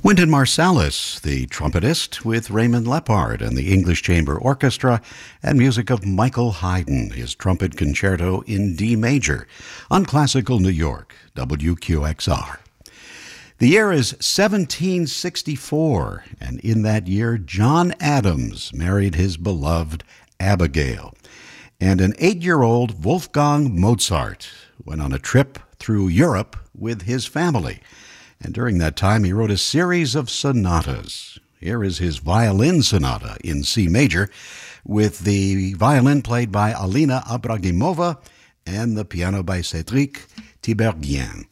Wynton Marsalis, the trumpetist, with Raymond Lepard and the English Chamber Orchestra, and music of Michael Haydn, his trumpet concerto in D major, on Classical New York, WQXR. The year is 1764, and in that year, John Adams married his beloved Abigail. And an 8-year-old Wolfgang Mozart went on a trip through Europe with his family. And during that time, he wrote a series of sonatas. Here is his violin sonata in C major, with the violin played by Alina Abragimova and the piano by Cédric Tiberghien.